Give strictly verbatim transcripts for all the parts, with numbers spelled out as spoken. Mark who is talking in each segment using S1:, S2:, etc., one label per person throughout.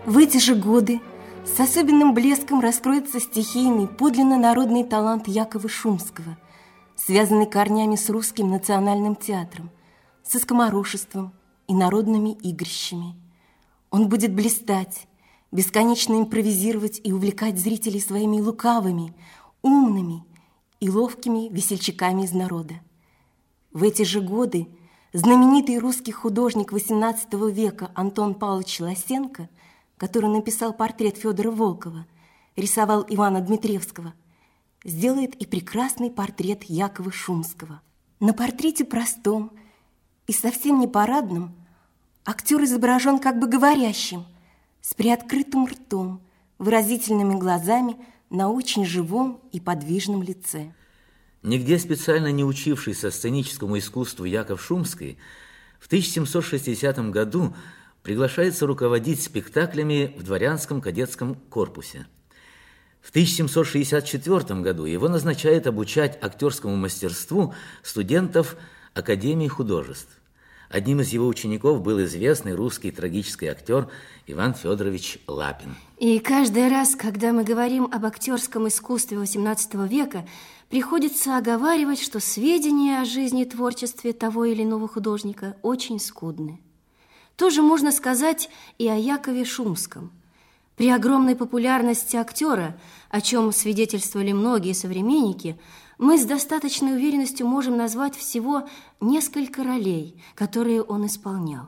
S1: В эти же годы с особенным блеском раскроется стихийный, подлинно народный талант Якова Шумского, связанный корнями с русским национальным театром, со скоморошеством и народными игрищами. Он будет блистать, бесконечно импровизировать и увлекать зрителей своими лукавыми, умными и ловкими весельчаками из народа. В эти же годы знаменитый русский художник восемнадцатого века Антон Павлович Лосенко, который написал портрет Федора Волкова, рисовал Ивана Дмитриевского, сделает и прекрасный портрет Якова Шумского. На портрете простом и совсем не парадном актер изображен как бы говорящим, с приоткрытым ртом, выразительными глазами на очень живом и подвижном лице.
S2: Нигде специально не учившийся сценическому искусству Яков Шумский в тысяча семьсот шестидесятом году приглашается руководить спектаклями в дворянском кадетском корпусе. В тысяча семьсот шестьдесят четвёртом году его назначают обучать актерскому мастерству студентов Академии художеств. Одним из его учеников был известный русский трагический актер Иван Федорович Лапин.
S3: И каждый раз, когда мы говорим об актерском искусстве восемнадцатого века, приходится оговаривать, что сведения о жизни и творчестве того или иного художника очень скудны. Тоже можно сказать и о Якове Шумском. При огромной популярности актера, о чем свидетельствовали многие современники, мы с достаточной уверенностью можем назвать всего несколько ролей, которые он исполнял.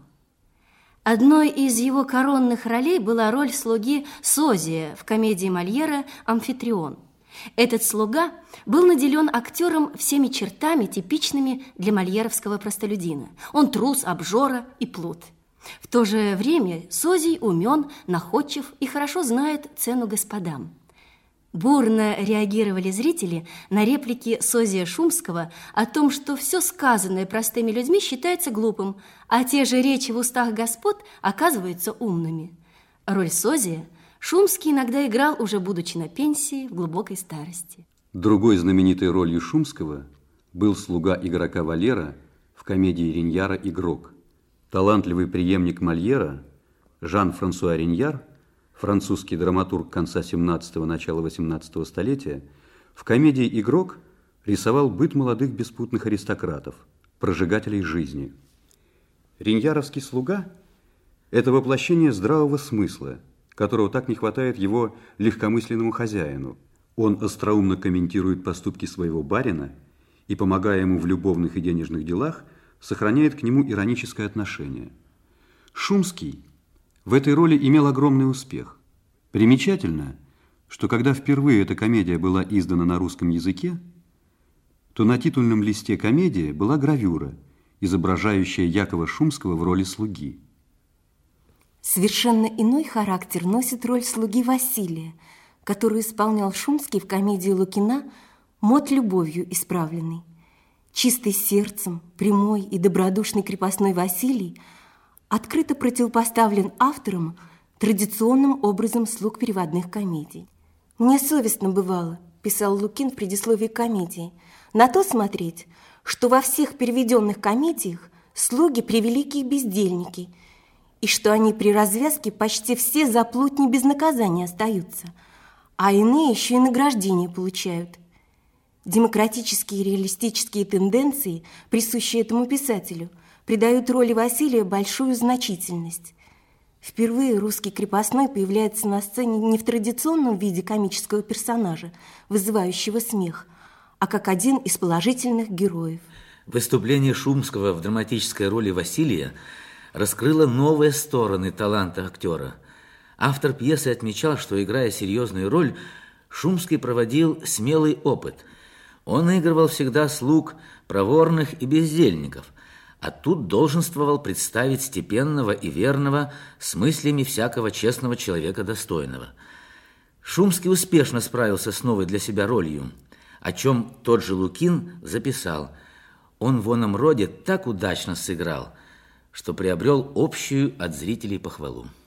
S3: Одной из его коронных ролей была роль слуги Созия в комедии Мольера «Амфитрион». Этот слуга был наделен актером всеми чертами, типичными для мольеровского простолюдина. Он трус, обжора и плут. В то же время Созий умен, находчив и хорошо знает цену господам. Бурно реагировали зрители на реплики Созия Шумского о том, что все сказанное простыми людьми считается глупым, а те же речи в устах господ оказываются умными. Роль Созия Шумский иногда играл, уже будучи на пенсии, в глубокой старости.
S4: Другой знаменитой ролью Шумского был слуга игрока Валера в комедии Реньяра «Игрок». Талантливый преемник Мольера Жан-Франсуа Реньяр, французский драматург конца семнадцатого – начала восемнадцатого столетия, в комедии «Игрок» рисовал быт молодых беспутных аристократов, прожигателей жизни. Реньяровский слуга – это воплощение здравого смысла, которого так не хватает его легкомысленному хозяину. Он остроумно комментирует поступки своего барина и, помогая ему в любовных и денежных делах, сохраняет к нему ироническое отношение. Шумский в этой роли имел огромный успех. Примечательно, что когда впервые эта комедия была издана на русском языке, то на титульном листе комедии была гравюра, изображающая Якова Шумского в роли слуги.
S1: Совершенно иной характер носит роль слуги Василия, которую исполнял Шумский в комедии Лукина «Мод любовью исправленный». Чистый сердцем, прямой и добродушный крепостной Василий открыто противопоставлен авторам традиционным образом слуг переводных комедий. «Мне совестно бывало», – писал Лукин в предисловии комедии, «на то смотреть, что во всех переведенных комедиях слуги превеликие бездельники, и что они при развязке почти все за плутни без наказания остаются, а иные еще и награждение получают. Демократические и реалистические тенденции, присущие этому писателю, придают роли Василия большую значительность. Впервые русский крепостной появляется на сцене не в традиционном виде комического персонажа, вызывающего смех, а как один из положительных героев.
S2: Выступление Шумского в драматической роли Василия раскрыло новые стороны таланта актера. Автор пьесы отмечал, что, играя серьезную роль, Шумский проводил смелый опыт. Он наигрывал всегда слуг проворных и бездельников, а тут долженствовал представить степенного и верного с мыслями всякого честного человека достойного. Шумский успешно справился с новой для себя ролью, о чем тот же Лукин записал. Он в оном роде так удачно сыграл, что приобрел общую от зрителей похвалу.